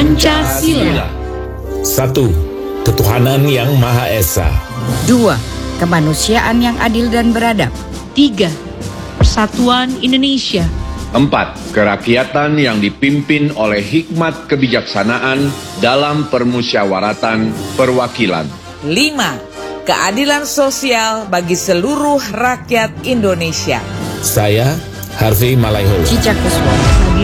Pancasila. 1. Ketuhanan yang Maha Esa. 2. Kemanusiaan yang adil dan beradab. 3. Persatuan Indonesia. 4. Kerakyatan yang dipimpin oleh hikmat kebijaksanaan dalam permusyawaratan perwakilan. 5. Keadilan sosial bagi seluruh rakyat Indonesia. Saya, Harvey Malaiholo. Cicak Kuswoyo.